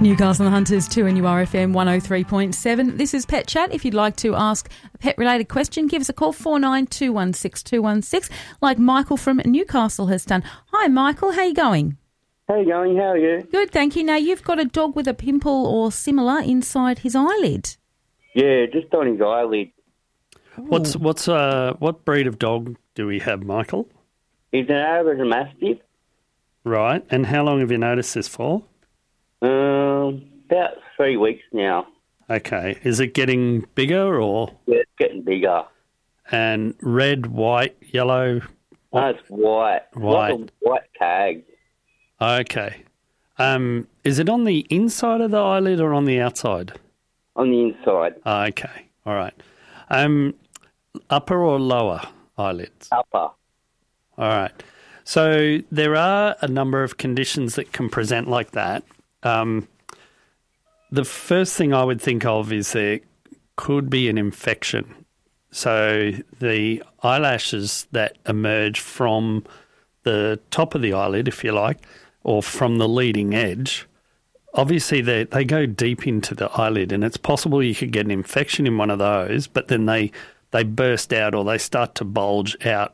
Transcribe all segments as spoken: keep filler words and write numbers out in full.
Newcastle Hunters, two N U R F M one oh three point seven. This is Pet Chat. If you'd like to ask a pet-related question, give us a call, four nine two one six two one six, like Michael from Newcastle has done. Hi, Michael. How are you going? How you going? How are you? Good, thank you. Now, you've got a dog with a pimple or similar inside his eyelid. Yeah, just on his eyelid. What's what's uh what breed of dog do we have, Michael? He's an Arabian Mastiff. Right, and how long have you noticed this for? Um, about three weeks now. Okay, is it getting bigger or? Yeah, it's getting bigger. And red, white, yellow? No, it's white. White. Like a white tag. Okay. Um, is it on the inside of the eyelid or on the outside? On the inside. Okay, all right. Um, upper or lower eyelids? Upper. All right. So there are a number of conditions that can present like that. Um, the first thing I would think of is there could be an infection. So the eyelashes that emerge from the top of the eyelid, if you like, or from the leading edge, obviously they they go deep into the eyelid, and it's possible you could get an infection in one of those, but then they, they burst out or they start to bulge out,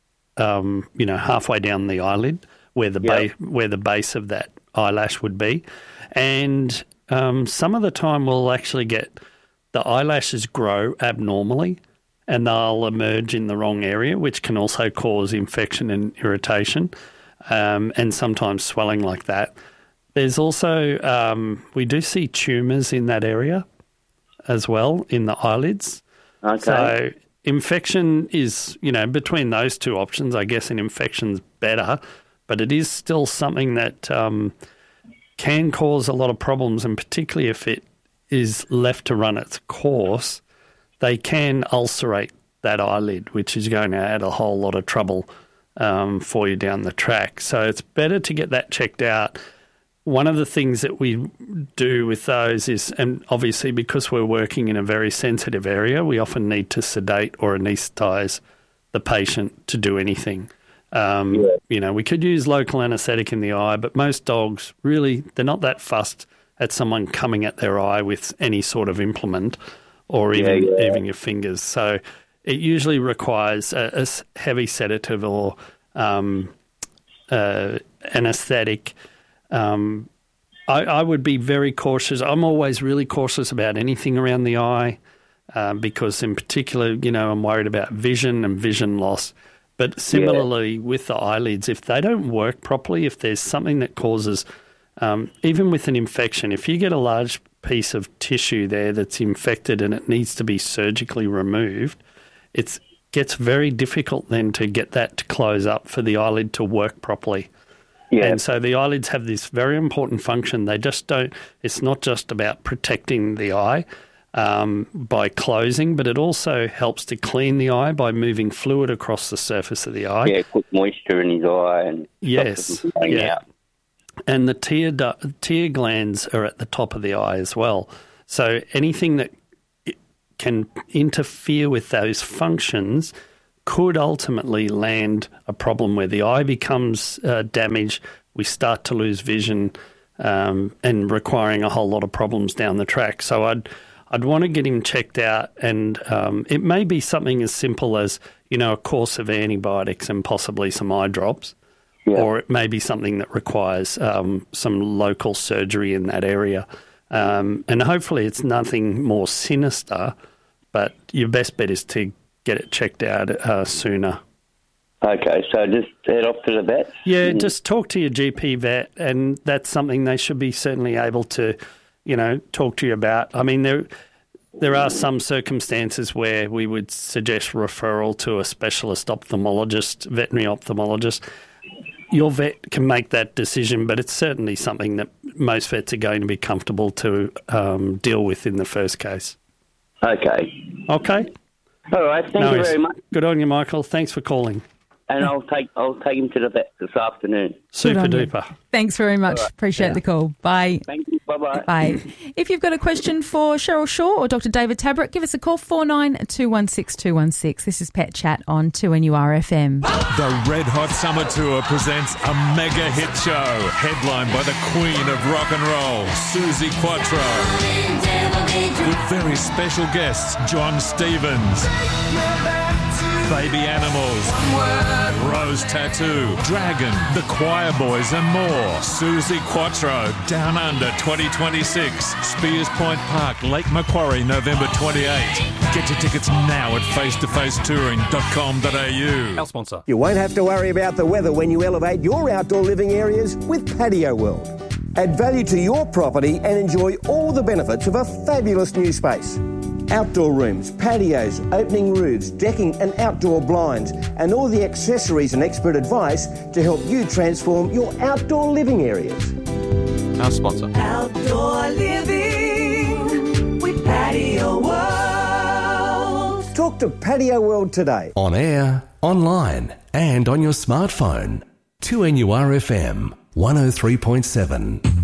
um, you know, halfway down the eyelid where the Yep. ba- where the base of that eyelash would be. And um, some of the time we'll actually get the eyelashes grow abnormally and they'll emerge in the wrong area, which can also cause infection and irritation, um, and sometimes swelling like that. There's also, um, we do see tumours in that area as well, in the eyelids. Okay. So infection is, you know, between those two options, I guess an infection's better, but it is still something that um, can cause a lot of problems, and particularly if it is left to run its course, they can ulcerate that eyelid, which is going to add a whole lot of trouble um, for you down the track. So it's better to get that checked out. One of the things that we do with those is, and obviously because we're working in a very sensitive area, we often need to sedate or anaesthetise the patient to do anything. Um, Yeah. You know, we could use local anaesthetic in the eye, but most dogs really, they're not that fussed at someone coming at their eye with any sort of implement or even Yeah, yeah. even your fingers. So it usually requires a, a s- heavy sedative or um, uh, anaesthetic. Um, I, I would be very cautious. I'm always really cautious about anything around the eye um, because in particular, you know, I'm worried about vision and vision loss. But similarly with the eyelids, if they don't work properly, if there's something that causes, um, even with an infection, if you get a large piece of tissue there that's infected and it needs to be surgically removed, it gets very difficult then to get that to close up for the eyelid to work properly. Yeah. And so the eyelids have this very important function. They just don't, it's not just about protecting the eye um, by closing, but it also helps to clean the eye by moving fluid across the surface of the eye. Yeah, put moisture in his eye and Yes, stops it from going yeah. out. And the tear, du- tear glands are at the top of the eye as well. So anything that i- can interfere with those functions could ultimately land a problem where the eye becomes uh, damaged, we start to lose vision, um, and requiring a whole lot of problems down the track. So I'd I'd want to get him checked out, and um, it may be something as simple as, you know, a course of antibiotics and possibly some eye drops, Yeah. or it may be something that requires um, some local surgery in that area. Um, and hopefully it's nothing more sinister, but your best bet is to get it checked out uh, sooner. Okay, so just head off to the vet? Yeah, just talk to your G P vet, and that's something they should be certainly able to, you know, talk to you about. I mean, there there are some circumstances where we would suggest referral to a specialist ophthalmologist, veterinary ophthalmologist. Your vet can make that decision, but it's certainly something that most vets are going to be comfortable to um, deal with in the first case. Okay. Okay? All right, thank No you worries. very much. Good on you, Michael. Thanks for calling. And I'll take I'll take him to the vet this afternoon. Super on you. duper. Thanks very much. Appreciate Yeah. the call. Bye. Thank you. Bye-bye. Bye. If you've got a question for Cheryl Shaw or Doctor David Tabrett, give us a call, four nine two one six two one six. This is Pet Chat on two N U R F M. The Red Hot Summer Tour presents a mega hit show, headlined by the Queen of Rock and Roll, Suzi Quatro, with very special guests, John Stevens, Baby Animals, Rose Tattoo, Dragon, The Choir Boys and more. Suzi Quatro, Down Under twenty twenty-six, Spears Point Park, Lake Macquarie, November twenty-eighth. Get your tickets now at face to face touring dot com dot a u. Our sponsor. You won't have to worry about the weather when you elevate your outdoor living areas with Patio World. Add value to your property and enjoy all the benefits of a fabulous new space. Outdoor rooms, patios, opening roofs, decking and outdoor blinds, and all the accessories and expert advice to help you transform your outdoor living areas. Our sponsor. Outdoor living with Patio World. Talk to Patio World today. On air, online, and on your smartphone. two N U R F M one oh three point seven.